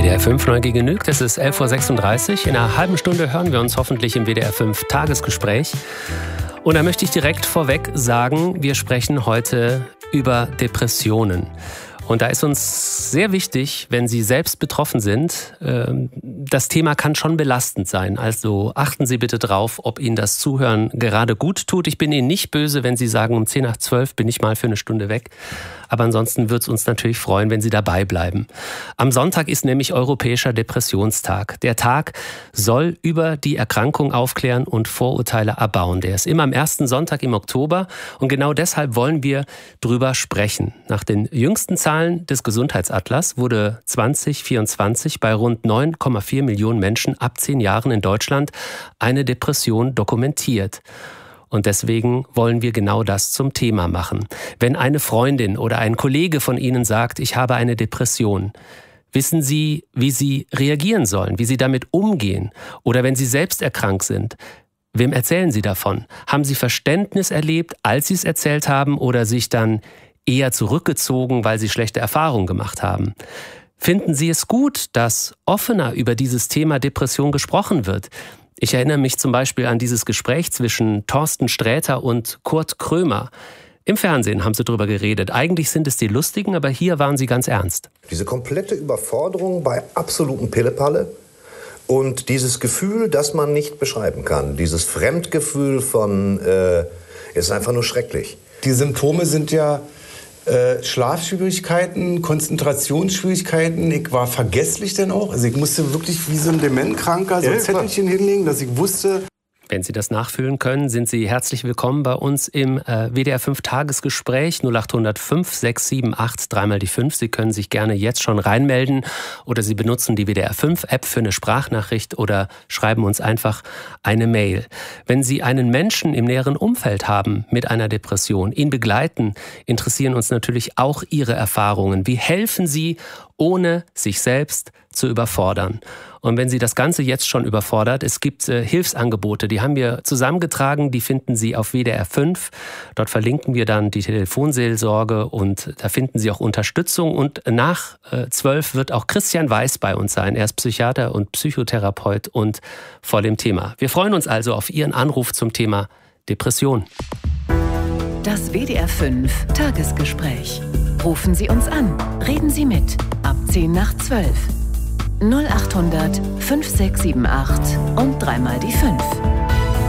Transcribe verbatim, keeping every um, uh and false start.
W D R fünf neu genügt. Es ist elf Uhr sechsunddreißig. In einer halben Stunde hören wir uns hoffentlich im W D R fünf Tagesgespräch. Und da möchte ich direkt vorweg sagen, wir sprechen heute über Depressionen. Und da ist uns sehr wichtig, wenn Sie selbst betroffen sind, das Thema kann schon belastend sein. Also achten Sie bitte drauf, ob Ihnen das Zuhören gerade gut tut. Ich bin Ihnen nicht böse, wenn Sie sagen, um zehn nach zwölf bin ich mal für eine Stunde weg. Aber ansonsten würde es uns natürlich freuen, wenn Sie dabei bleiben. Am Sonntag ist nämlich Europäischer Depressionstag. Der Tag soll über die Erkrankung aufklären und Vorurteile abbauen. Der ist immer am ersten Sonntag im Oktober und genau deshalb wollen wir drüber sprechen. Nach den jüngsten Zahlen des Gesundheitsatlas wurde zwanzig vierundzwanzig bei rund neun Komma vier Millionen Menschen ab zehn Jahren in Deutschland eine Depression dokumentiert. Und deswegen wollen wir genau das zum Thema machen. Wenn eine Freundin oder ein Kollege von Ihnen sagt, ich habe eine Depression, wissen Sie, wie Sie reagieren sollen, wie Sie damit umgehen? Oder wenn Sie selbst erkrankt sind, wem erzählen Sie davon? Haben Sie Verständnis erlebt, als Sie es erzählt haben, oder sich dann eher zurückgezogen, weil Sie schlechte Erfahrungen gemacht haben? Finden Sie es gut, dass offener über dieses Thema Depression gesprochen wird? Ich erinnere mich zum Beispiel an dieses Gespräch zwischen Thorsten Sträter und Kurt Krömer. Im Fernsehen haben sie darüber geredet. Eigentlich sind es die Lustigen, aber hier waren sie ganz ernst. Diese komplette Überforderung bei absoluten Pillepalle und dieses Gefühl, das man nicht beschreiben kann. Dieses Fremdgefühl von, äh, ist einfach nur schrecklich. Die Symptome sind ja Äh, Schlafschwierigkeiten, Konzentrationsschwierigkeiten. Ich war vergesslich dann auch. Also ich musste wirklich wie so ein Dementkranker so ein Zettelchen hinlegen, dass ich wusste. Wenn Sie das nachfühlen können, sind Sie herzlich willkommen bei uns im äh, W D R fünf Tagesgespräch null acht null null fünf sechs sieben acht dreimal die fünf. Sie können sich gerne jetzt schon reinmelden oder Sie benutzen die W D R fünf App für eine Sprachnachricht oder schreiben uns einfach eine Mail. Wenn Sie einen Menschen im näheren Umfeld haben mit einer Depression, ihn begleiten, interessieren uns natürlich auch Ihre Erfahrungen. Wie helfen Sie, ohne sich selbst zu überfordern? Und wenn Sie das Ganze jetzt schon überfordert, es gibt äh, Hilfsangebote, die haben wir zusammengetragen, die finden Sie auf W D R fünf. Dort verlinken wir dann die Telefonseelsorge und da finden Sie auch Unterstützung. Und nach äh, zwölf wird auch Christian Weiß bei uns sein. Er ist Psychiater und Psychotherapeut und vor dem Thema. Wir freuen uns also auf Ihren Anruf zum Thema Depression. Das W D R fünf Tagesgespräch. Rufen Sie uns an. Reden Sie mit. Ab zehn nach zwölf. null acht hundert fünf sechs sieben acht und dreimal die fünf.